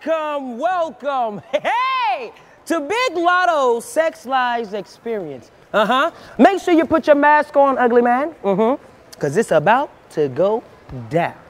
Welcome, hey, to Big Lotto's Sex Lies Experience. Make sure you put your mask on, ugly man. Because it's about to go down.